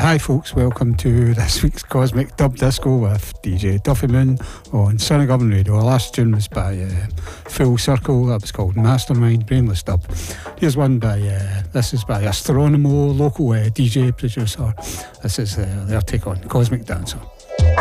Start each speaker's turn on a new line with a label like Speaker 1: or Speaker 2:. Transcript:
Speaker 1: Hi folks, welcome to this week's Cosmic Dub Disco with DJ Duffy Moon on Sonic Urban Radio. Our last tune was by Full Circle, that was called Mastermind Brainless Dub. Here's one by, this is by Astronomo, local DJ producer. This is their take on Cosmic Dancer.